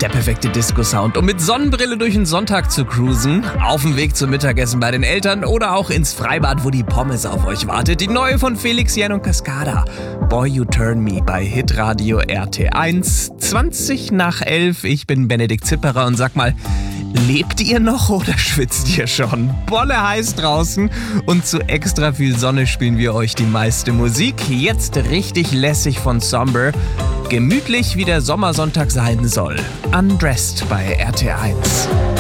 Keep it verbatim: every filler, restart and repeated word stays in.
Der perfekte Disco-Sound, um mit Sonnenbrille durch den Sonntag zu cruisen, auf dem Weg zum Mittagessen bei den Eltern oder auch ins Freibad, wo die Pommes auf euch wartet. Die neue von Felix Jähn und Cascada. Boy You Turn Me bei Hitradio R T eins. zwanzig nach elf. Ich bin Benedikt Zipperer und sag mal, lebt ihr noch oder schwitzt ihr schon? Bolle heiß draußen und zu extra viel Sonne spielen wir euch die meiste Musik. Jetzt richtig lässig von Somber. Gemütlich wie der Sommersonntag sein soll. Undressed bei R T eins.